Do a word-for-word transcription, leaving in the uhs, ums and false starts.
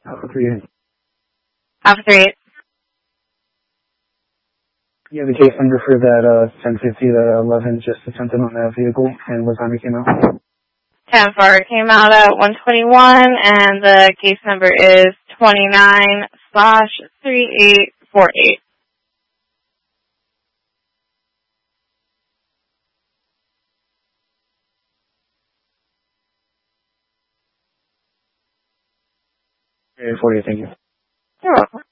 Alpha three eight. Alpha three eight. You have the case number for that uh, ten fifty, that eleven just attempted on that vehicle, and what time it came out? ten four. It came out at one twenty-one, and the case number is twenty-nine slash three eight four eight. three eight four eight, thank you. You're welcome.